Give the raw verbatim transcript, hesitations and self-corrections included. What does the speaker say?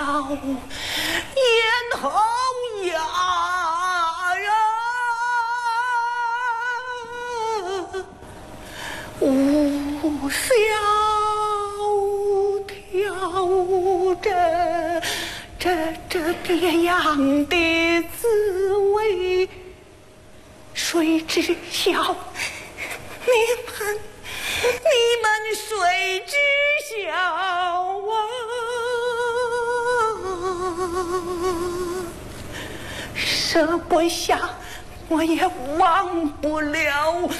咽喉哑呀，无小调这这这别样的滋味，谁知晓？你们你们谁知晓啊？舍不下，我也忘不了。